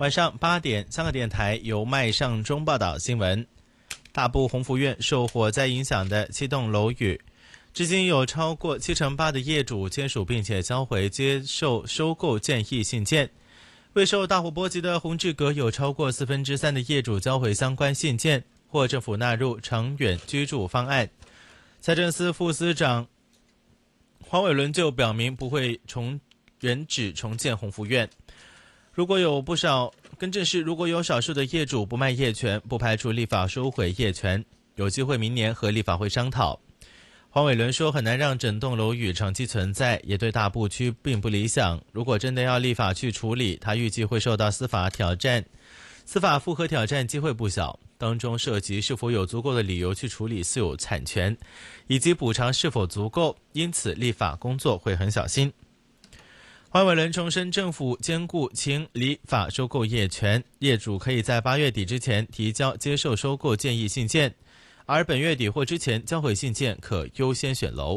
晚上8点，香港电台由麦尚中报道新闻。大埔鸿福苑受火灾影响的7栋楼宇，至今有超过78%的业主签署并且交回接受收购建议信件。未受大火波及的红志阁有超过3/4的业主交回相关信件，或政府纳入长远居住方案。财政司副司长黄伟伦就表明不会原址重建鸿福苑。如果有少数的业主不卖业权，不排除立法收回业权，有机会明年和立法会商讨。黄伟伦说，很难让整栋楼宇长期存在，也对大埔区并不理想。如果真的要立法去处理，他预计会受到司法挑战，司法复核挑战机会不小，当中涉及是否有足够的理由去处理私有产权，以及补偿是否足够，因此立法工作会很小心。黄伟伦重申，政府兼顾请立法收购业权，业主可以在8月底之前提交接受收购建议信件，而本月底或之前交回信件可优先选楼。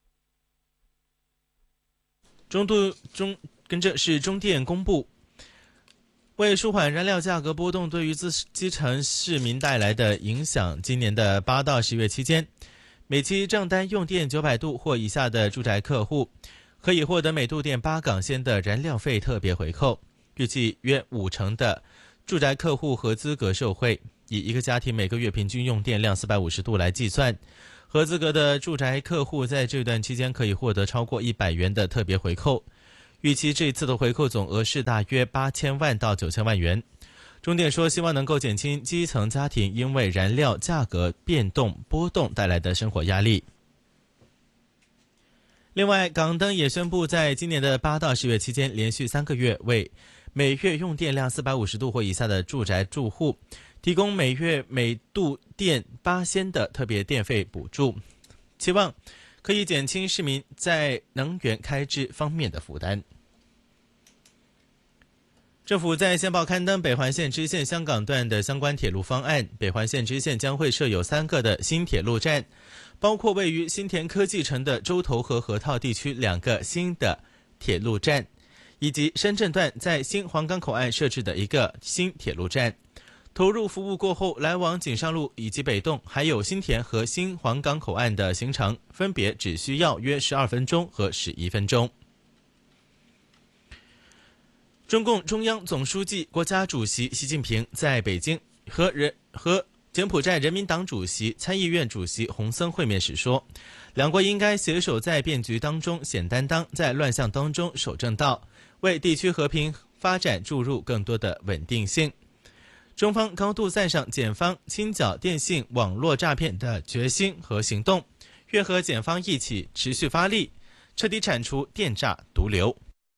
跟着是中电公布，为舒缓燃料价格波动对于基层市民带来的影响，今年的8到10月期间，每期账单用电900度或以下的住宅客户可以获得每度电8港仙的燃料费特别回扣，预计约50%的住宅客户合资格受惠。以一个家庭每个月平均用电量450度来计算，合资格的住宅客户在这段期间可以获得超过100元的特别回扣，预期这一次的回扣总额是大约8000万到9000万元。中电说，希望能够减轻基层家庭因为燃料价格波动带来的生活压力。另外，港灯也宣布，在今年的8到10月期间，连续3个月为每月用电量450度或以下的住宅住户提供每月每度电8仙的特别电费补助，期望可以减轻市民在能源开支方面的负担。政府在线报刊登北环线支线香港段的相关铁路方案，北环线支线将会设有3个的新铁路站，包括位于新田科技城的洲头和河套地区2个新的铁路站，以及深圳段在新皇岗口岸设置的1个新铁路站。投入服务过后，来往锦上路以及北洞还有新田和新皇岗口岸的行程分别只需要约12分钟和11分钟。中共中央总书记、国家主席习近平在北京和柬埔寨人民党主席、参议院主席洪森会面时说，两国应该携手在变局当中显担当，在乱象当中守正道，为地区和平发展注入更多的稳定性。中方高度赞赏检方清剿电信网络诈骗的决心和行动，愿和检方一起持续发力，彻底铲除电诈毒瘤。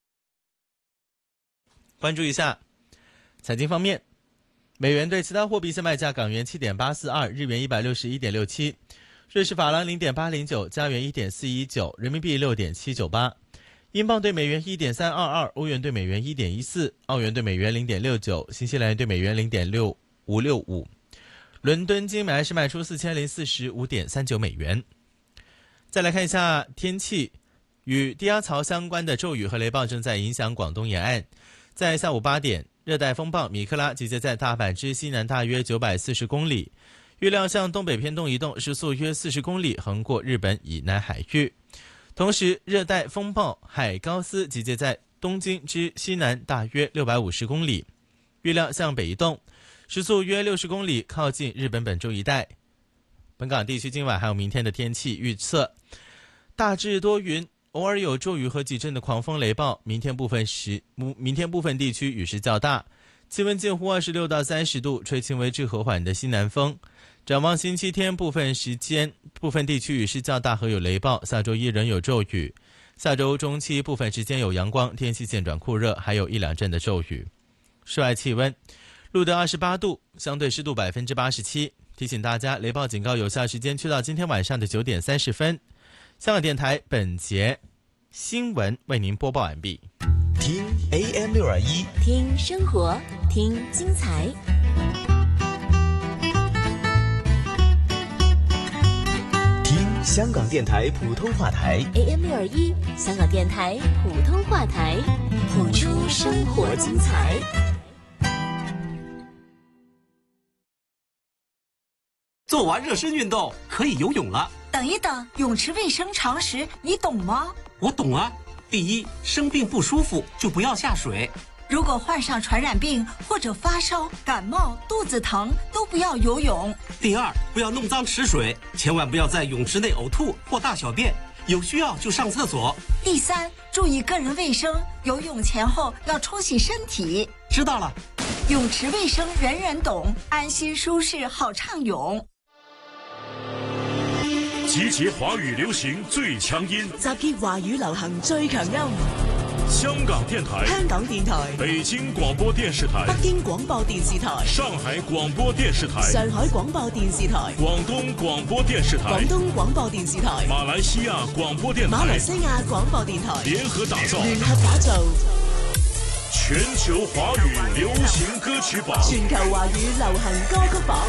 关注一下财经方面，美元对其他货币现卖价：港元7.842，日元161.67，瑞士法郎0.809，加元1.419，人民币6.798，英镑对美元1.322，欧元对美元1.14，澳元对美元0.69，新西兰元对美元0.6565。伦敦金买是卖出4045.39美元。再来看一下天气，与低压槽相关的骤雨和雷暴正在影响广东沿岸。在下午8点，热带风暴米克拉集结在大阪之西南大约940公里，预料向东北偏东移动，时速约40公里，横过日本以南海域。同时，热带风暴海高斯集结在东京之西南大约650公里，预料向北移动，时速约60公里，靠近日本本州一带。本港地区今晚还有明天的天气预测：大致多云，偶尔有骤雨和几阵的狂风雷暴，明天部分地区雨势较大，气温近乎26到30度，吹轻微至和缓的西南风。展望星期天，部分地区雨势较大和有雷暴，下周一仍有骤雨，下周中期部分时间有阳光，天气渐转酷热，还有1-2阵的骤雨。室外气温录得28度，相对湿度87%。提醒大家，雷暴警告有效时间去到今天晚上的9点30分。香港电台本节新闻为您播报完毕。 听 AM621， 听生活，听精彩。 听香港电台普通话台 AM621，香港电台普通话台，谱出生活精彩。 做完热身运动可以游泳了。 等一等，泳池卫生常识你懂吗？ 我懂啊。第一，生病不舒服就不要下水。 如果患上传染病或者发烧、感冒、肚子疼，都不要游泳。 第二，不要弄脏池水，千万不要在泳池内呕吐或大小便，有需要就上厕所。 第三，注意个人卫生，游泳前后要冲洗身体。 知道了。 泳池卫生人人懂，安心舒適好暢泳。 集結華語流行最強音， 集結華語流行最強音。 香港電台、 香港電台、 北京廣播電視台、 北京廣播電視台、 上海廣播電視台、 上海廣播電視台、 廣東廣播電視台、 廣東廣播電視台、 馬來西亞廣播電台、 馬來西亞廣播電台聯合打造全球華語流行歌曲榜， 全球華語流行歌曲榜。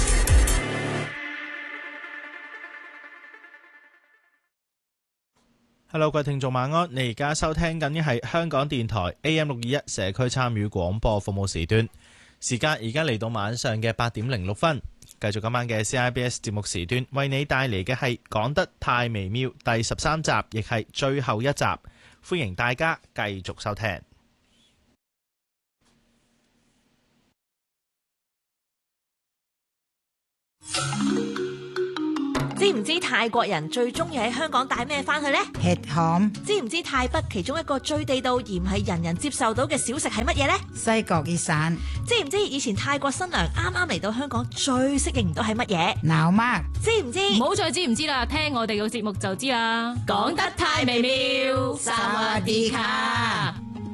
Hello， 各位聽眾晚安，你而家收聽緊嘅係香港電台 AM621 社區參與廣播服務時段，時間而家嚟到晚上嘅8點06分，繼續今晚嘅 CIBS 節目時段，為你帶嚟嘅係講得太微妙第13集，亦係最後一集，歡迎大家繼續收聽。 知唔知泰國人最中意喺香港帶咩翻去呢？ 吃鹹。 知唔知泰北其中一個最地道而唔係人人接受到嘅小食係乜嘢呢？ 西角熱散。 知唔知以前泰國新娘啱啱嚟到香港最適應唔到係乜嘢？ 鬧媽。 知唔知？ 唔好再知唔知啦，聽我哋個節目就知啦。 講得太微妙，薩瓦迪卡。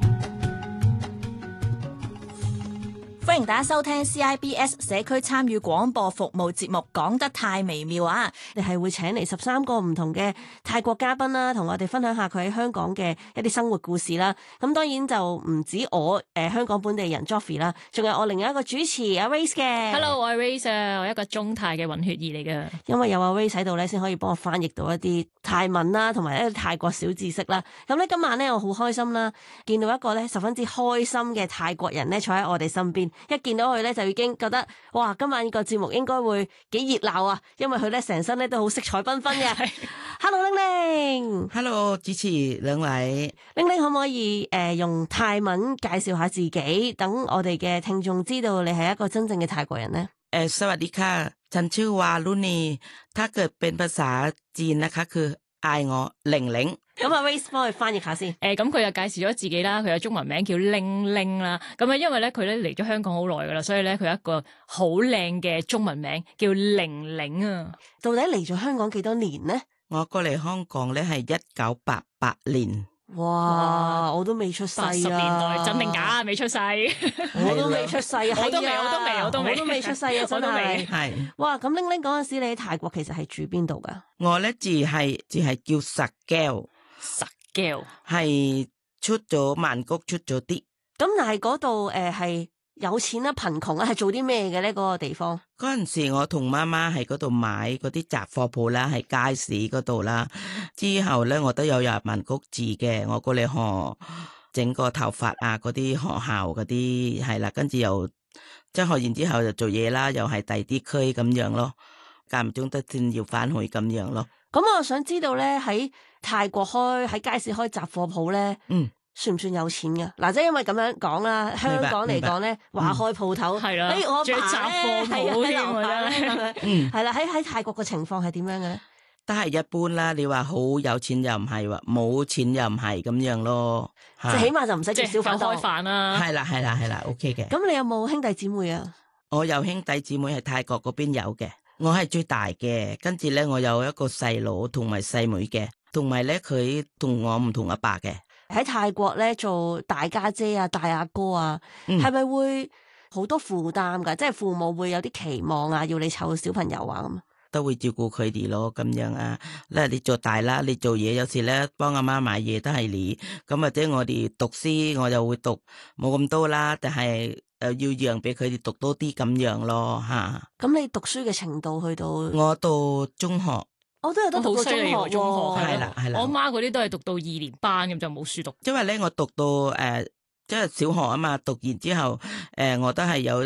歡迎大家收聽 CIBS 社區參與廣播服務節目，講得太微妙啊！你係會請嚟13個唔同嘅泰國嘉賓啦，同我哋分享下佢喺香港嘅一啲生活故事啦。咁當然就唔止我香港本地人 Joffrey 啦，仲有我另外一個主持阿 Race 嘅。 Hello， 我係 Race 啊，我一個中泰嘅混血兒嚟嘅。 因為有阿 Race 喺度咧，先可以幫我翻譯到一啲泰文啦，同埋一啲泰國小知識啦。咁咧今晚咧我好開心啦，見到一個咧十分之開心嘅泰國人咧坐喺我哋身邊。一見到佢咧，就已經覺得哇，今晚個節目應該會幾熱鬧啊！因為佢咧成身咧都好色彩繽紛嘅。Hello， 玲玲。 Hello， 主持兩位。 玲玲可唔可以用泰文介紹下自己，等我哋嘅聽眾知道你係一個真正嘅泰國人呢？ สวัสดีค่ะฉันชื่อวารุณีถ้าเกิดเป็นภาษาจีนนะคะคือ嗌我玲玲。 咁阿 Race 幫佢翻譯下先。 咁佢又介紹咗自己啦，佢有中文名叫玲玲啦。咁啊，因為咧佢咧嚟咗香港好耐噶啦，所以咧佢有一個好靚嘅中文名叫玲玲啊。 到底嚟咗香港幾多年呢？ 我過嚟香港咧係1988年。 哇！我都未出世啊！80 年代真定假？未出世， 我都未出世啊！ 我都未出世啊！真係。 係。 哇！咁玲玲嗰陣時，你喺泰國其實係住邊度噶？ 我咧住係叫實膠。 實膠係出咗曼谷出咗啲。 咁但係嗰度係有錢啦，貧窮啦，係做啲咩嘅咧？嗰個地方嗰陣時，我同媽媽喺嗰度買嗰啲雜貨鋪啦，喺街市嗰度啦。之後咧，我都有入曼谷住嘅。我過嚟學整個頭髮啊，嗰啲學校嗰啲係啦，跟住又即係學完之後就做嘢啦，又係第啲區咁樣咯。間唔中得先要翻去咁樣咯。 咁我想知道咧，喺泰國喺街市開雜貨鋪咧，算唔算有錢噶？嗱，即係因為咁樣講啦，香港嚟講咧，話開鋪頭係啦，我阿爸咧係啦，喺泰國嘅情況係點樣嘅咧？ 都係一般啦。你話好有錢又唔係，話冇錢又唔係咁樣咯。 即係起碼就唔使食小販檔開飯啦。 係啦 ，OK 嘅。 咁你有冇兄弟姊妹啊？ 我有兄弟姊妹喺泰國嗰邊有嘅。我係最大嘅，跟住咧我有一個細佬同埋細妹嘅，同埋咧佢同我唔同阿爸嘅。 喺泰國咧做大家姐啊、大阿哥啊，係咪會好多負擔噶？即係父母會有啲期望啊，要你湊小朋友啊咁。 都會照顧佢哋咯，咁樣啊。咧你做大啦，你做嘢有時咧幫阿媽買嘢都係你。咁或者我哋讀書，我就會讀冇咁多啦，但係要讓俾佢哋讀多啲咁樣咯吓。 咁你讀書嘅程度去到？ 我到中學。 我都有得讀到中學， 係啦。 我媽嗰啲都係讀到2年班咁就冇書讀。 因為咧我讀到即係小學啊嘛，讀完之後我都係有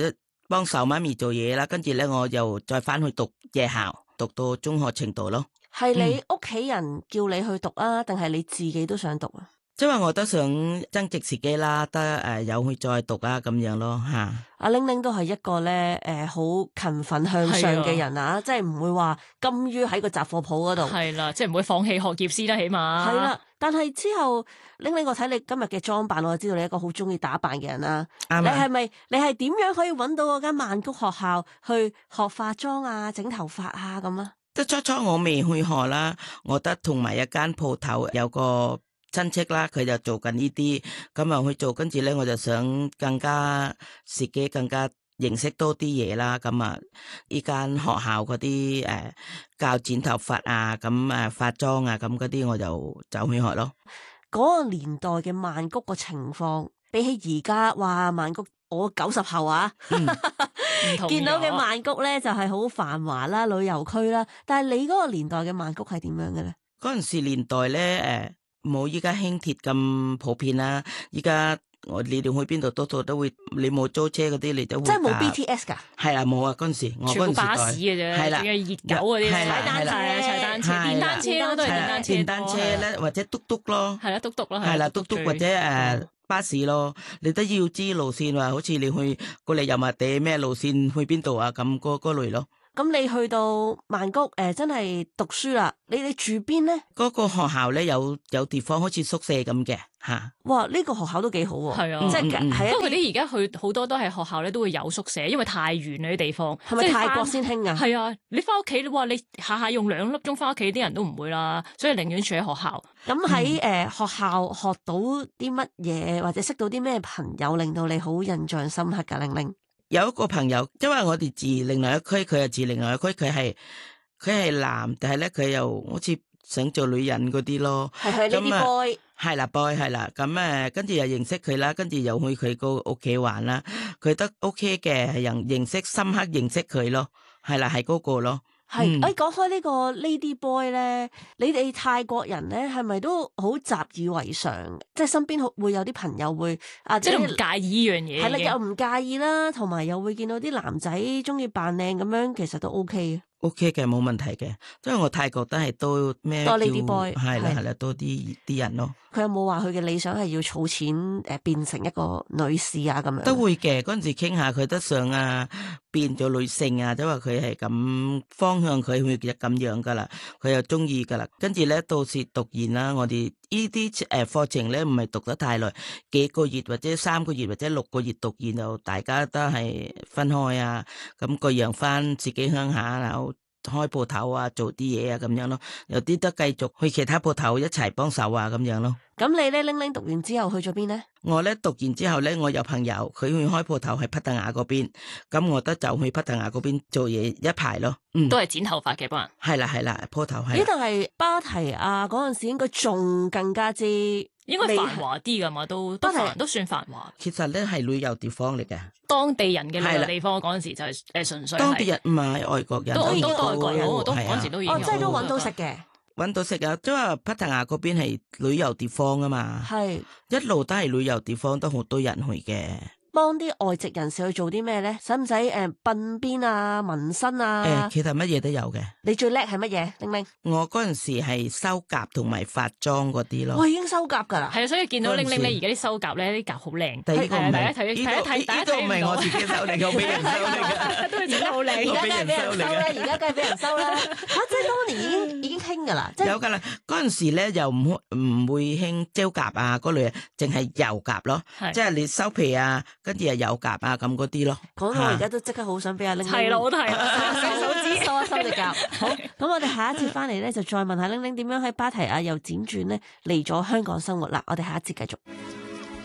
幫手媽咪做嘢啦，跟住咧我又再翻去讀夜校，讀到中學程度咯。 係你屋企人叫你去讀啊，定係你自己都想讀啊？ 即係話我都想增值自己啦，得有去再讀啊咁樣咯吓。 阿玲玲都係一個咧好勤奮向上嘅人啊，即係唔會話甘於喺個雜貨鋪嗰度。 係啦，即係唔會放棄學業先啦，起碼。 係啦，但係之後玲玲，我睇你今日嘅裝扮，我就知道你係一個好中意打扮嘅人啦。 啱啊。 你係點樣可以揾到嗰間曼谷學校去學化妝啊、整頭髮啊咁啊？ 即係初我未去學啦，我得同埋一間鋪頭有個親戚啦，佢就做緊呢啲，咁啊去做，跟住咧我就想更加自己更加認識多啲嘢啦，咁啊呢間學校嗰啲教剪頭髮啊，咁化妝啊，咁嗰啲我就走去學咯。 嗰個年代嘅曼谷個情況，比起而家，哇！曼谷我90後啊，見到嘅曼谷咧就係好繁華啦，旅遊區啦。但係你嗰個年代嘅曼谷係點樣嘅咧？ 嗰陣時年代咧冇依家輕鐵咁普遍啦，依家你哋去邊度多數都會，你冇租車嗰啲你都會。 即係冇 BTS 㗎？ 係啊，冇啊！嗰陣時我全部巴士嘅啫， 係啦， 熱狗嗰啲，踩單車，電單車咯，都係電單車咧，或者嘟嘟咯， 係啦，嘟嘟咯， 係啦，嘟嘟或者巴士咯，你都要知路線話，好似你去過嚟油麻地咩路線去邊度啊，咁嗰類咯。 咁你去到曼谷真係讀書啦，你住邊咧？ 嗰個學校咧有地方好似宿舍咁嘅吓。哇！ 呢個學校都幾好喎。 係啊，即係不過佢哋而家去好多都係學校咧都會有宿舍，因為太遠啦啲地方。 係咪泰國先興啊？ 係啊，你翻屋企你話你下下用2粒鐘翻屋企，啲人都唔會啦，所以寧願住喺學校。 咁喺學校學到啲乜嘢，或者識到啲咩朋友，令到你好印象深刻㗎？玲玲。 有一個朋友，因為我哋住另外一區，佢又住另外一區，佢係男，但係咧佢又好似想做女人嗰啲咯。 係呢啲 boy。係啦 boy 係啦，咁跟住又認識佢啦，跟住又去佢個屋企玩啦，佢得 OK 嘅，係深刻認識佢咯，係啦，係嗰個咯。 係，講開呢個 lady boy 咧，你哋泰國人咧係咪都好習以為常？即係身邊會有啲朋友會即係都唔介意呢樣嘢。 係啦，又唔介意啦，同埋又會見到啲男仔中意扮靚咁樣，其實都 OK 嘅。 OK 嘅，冇問題嘅，因為我泰國都係多咩多 lady boy， 係啦，多啲人咯。 佢有冇話佢嘅理想係要儲錢變成一個女士啊咁樣？ 都會嘅，嗰陣時傾下佢都想變咗女性啊，即係話佢係咁方向，佢會咁樣噶啦，佢又中意噶啦。跟住咧到時讀完啦，我哋呢啲課程咧唔係讀得太耐，幾個月或者3個月或者6個月讀完就大家都係分開啊，咁個樣翻自己鄉下，然後開鋪頭啊，做啲嘢啊咁樣咯，有啲都繼續去其他鋪頭一齊幫手啊咁樣咯。 咁你咧，玲玲讀完之後去咗邊咧？ 我咧讀完之後咧，我有朋友佢去開鋪頭喺芭提雅嗰邊，咁我都就去芭提雅嗰邊做嘢一排咯。 都係剪頭髮嘅幫人。 係啦，鋪頭係。 但係芭提雅嗰陣時應該仲更加之應該繁華啲噶嘛，都算繁華。 其實咧係旅遊地方嚟嘅， 當地人嘅旅遊地方。嗰陣時就係純粹。 當地人唔係外國人， 都外國人，嗰陣時都已經。 即係都搵到食嘅。 搵到食啊！即係話芭提雅嗰邊係旅遊地方啊嘛， 係一路都係旅遊地方，都好多人去嘅。 幫啲外籍人士去做啲咩咧？使唔使鬢邊啊、紋身啊？ 其實乜嘢都有嘅。 你最叻係乜嘢？玲玲？ 我嗰陣時係修甲同埋化妝嗰啲咯。 我已經修甲噶啦。 係啊，所以見到玲玲你而家啲修甲咧，啲甲好靚。 第一個唔係， 大家睇， 呢度唔係我自己修嚟，我俾人修嚟嘅。 都係整得好靚。 而家梗係俾人修啦，而家梗係俾人修啦。即係當年已經興噶啦。 有噶啦，嗰陣時咧又唔會興膠甲啊嗰類，淨係油甲咯。即係你收皮啊，跟住又有甲啊咁嗰啲咯。 講到我而家都即刻好想俾阿玲玲。 係咯，我都係。 手指收一收隻甲。好，咁我哋下一節翻嚟咧，就再問下玲玲點樣喺芭提雅又輾轉咧嚟咗香港生活啦。我哋下一節繼續。